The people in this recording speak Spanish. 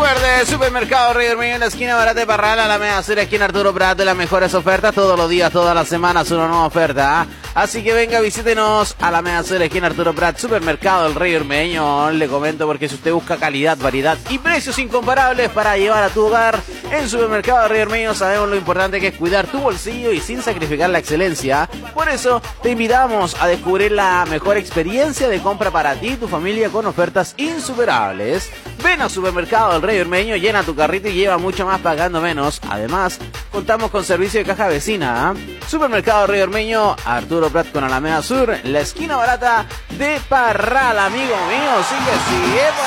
Recuerde, Supermercado Rey Ormeño en la esquina barata de Parral, Alameda Sur, esquina Arturo Prat, de las mejores ofertas todos los días, todas las semanas, una nueva oferta. Así que venga, visítenos a Alameda Sur, esquina Arturo Prat, Supermercado El Rey Ormeño. Le comento porque si usted busca calidad, variedad y precios incomparables para llevar a tu hogar, en Supermercado Rey Ormeño sabemos lo importante que es cuidar tu bolsillo y sin sacrificar la excelencia. Por eso te invitamos a descubrir la mejor experiencia de compra para ti y tu familia con ofertas insuperables. Ven a Supermercado El Rey Ormeño, llena tu carrito y lleva mucho más pagando menos. Además, contamos con servicio de caja vecina. Supermercado Rey Ormeño, Arturo Prat con Alameda Sur, la esquina barata de Parral, amigo mío. Sigue, sigue.